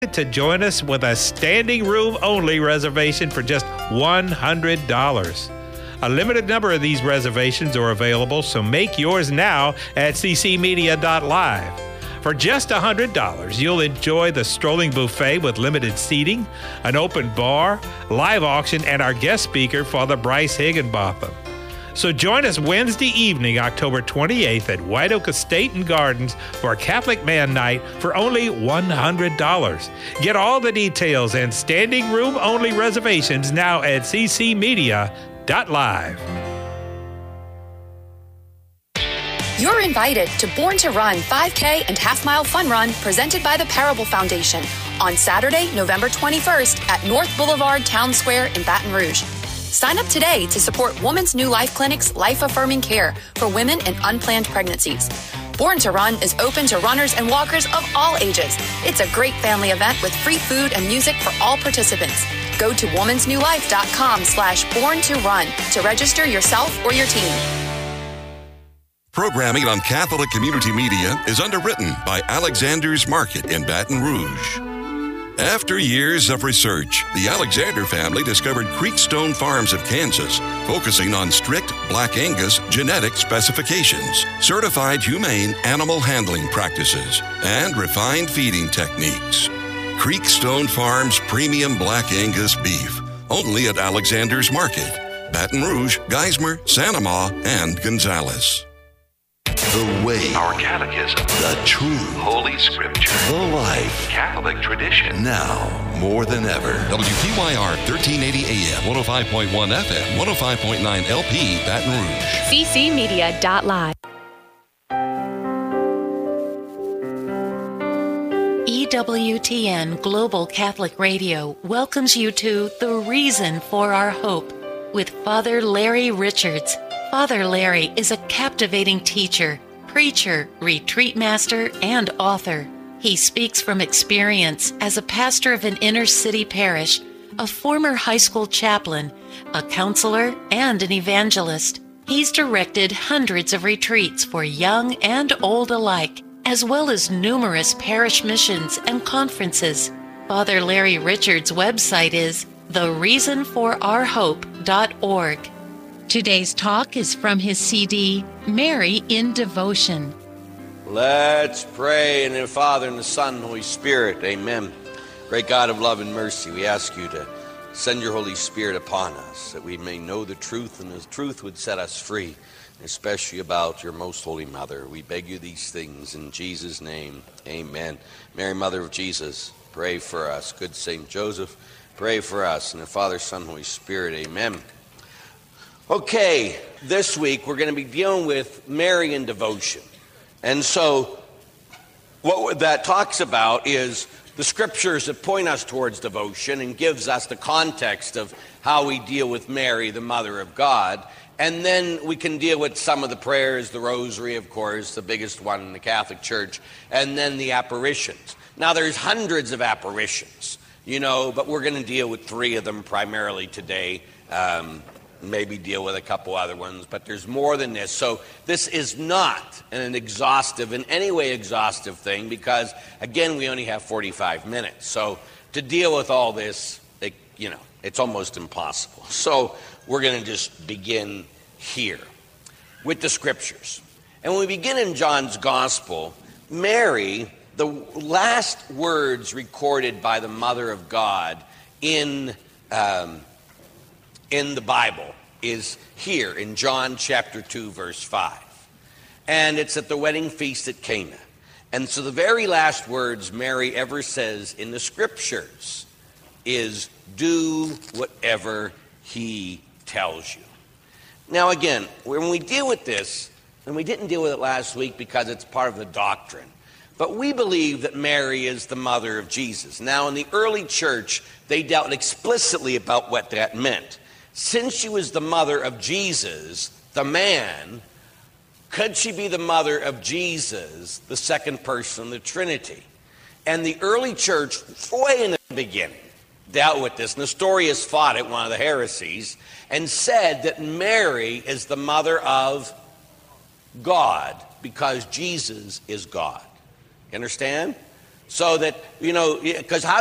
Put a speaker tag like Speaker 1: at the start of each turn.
Speaker 1: to join us with a standing room only reservation for just $100. A limited number of these reservations are available, so make yours now at ccmedia.live. For just $100, you'll enjoy the strolling buffet with limited seating, an open bar, live auction, and our guest speaker, Father Bryce Higginbotham. So join us Wednesday evening, October 28th at White Oak Estate and Gardens for a Catholic Man Night for only $100. Get all the details and standing room only reservations now at ccmedia.live.
Speaker 2: You're invited to Born to Run 5K and Half Mile Fun Run presented by the Parable Foundation on Saturday, November 21st at North Boulevard Town Square in Baton Rouge. Sign up today to support Woman's New Life Clinic's life-affirming care for women in unplanned pregnancies. Born to Run is open to runners and walkers of all ages. It's a great family event with free food and music for all participants. Go to womansnewlife.com/born-to-run to register yourself or your team.
Speaker 3: Programming on Catholic Community Media is underwritten by Alexander's Market in Baton Rouge. After years of research, the Alexander family discovered Creekstone Farms of Kansas, focusing on strict Black Angus genetic specifications, certified humane animal handling practices, and refined feeding techniques. Creekstone Farms Premium Black Angus Beef, only at Alexander's Market, Baton Rouge, Geismar, Sanama, and Gonzales.
Speaker 4: The way,
Speaker 5: our catechism,
Speaker 4: the truth,
Speaker 5: Holy Scripture,
Speaker 4: the life,
Speaker 5: Catholic tradition.
Speaker 4: Now more than ever.
Speaker 6: WPYR 1380 AM, 105.1 FM, 105.9 LP, Baton Rouge.
Speaker 7: ccmedia.live. EWTN Global Catholic Radio welcomes you to The Reason for Our Hope with Father Larry Richards. Father Larry is a captivating teacher, preacher, retreat master, and author. He speaks from experience as a pastor of an inner-city parish, a former high school chaplain, a counselor, and an evangelist. He's directed hundreds of retreats for young and old alike, as well as numerous parish missions and conferences. Father Larry Richards' website is thereasonforourhope.org. Today's talk is from his CD, Mary in Devotion.
Speaker 8: Let's pray. In the Father, and the Son, and the Holy Spirit. Amen. Great God of love and mercy, we ask you to send your Holy Spirit upon us, that we may know the truth, and the truth would set us free, especially about your most holy mother. We beg you these things in Jesus' name. Amen. Mary, Mother of Jesus, pray for us. Good Saint Joseph, pray for us. In the Father, Son, and Holy Spirit. Amen. Okay, this week we're going to be dealing with Mary in devotion. And so what that talks about is the scriptures that point us towards devotion and gives us the context of how we deal with Mary, the Mother of God. And then we can deal with some of the prayers, the rosary, of course, the biggest one in the Catholic Church, and then the apparitions. Now, there's hundreds of apparitions, but we're going to deal with 3 of them primarily today. Maybe deal with a couple other ones, but there's more than this. So this is not an exhaustive, in any way exhaustive thing, because, again, we only have 45 minutes. So to deal with all this, it's almost impossible. So we're going to just begin here with the scriptures. And when we begin in John's Gospel, Mary, the last words recorded by the Mother of God in the Bible is here in John chapter 2, verse 5. And it's at the wedding feast at Cana. And so the very last words Mary ever says in the scriptures is, do whatever he tells you. Now again, when we deal with this, and we didn't deal with it last week because it's part of the doctrine, but we believe that Mary is the mother of Jesus. Now in the early church, they dealt explicitly about what that meant. Since she was the mother of Jesus, the man, could she be the mother of Jesus, the second person of the Trinity? And the early church, way in the beginning, dealt with this. Nestorius fought it, one of the heresies, and said that Mary is the mother of God because Jesus is God. You understand? So that, because how